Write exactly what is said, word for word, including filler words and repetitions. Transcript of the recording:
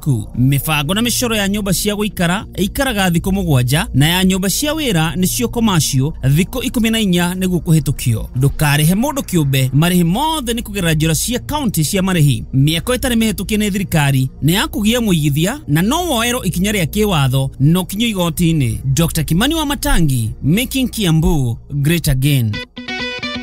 yaku. Mibango na micoro ya nyumba cia guikara ikaraga thiko mugwanja na ya nyumba cia wira nicio commercial thiko ikumi na inya niguo kuhitukio. Ndukarihe mundu kiumbe, marihi mothe ni kugerera njira cia county cia marihi. Mieko itari mihitukie ni thirikari ni yakugia muigithia na no woero ikinya ria kiwatho no kinyo igoti-ini. Doctor Kimani Wamatangi, making Kiambu great again.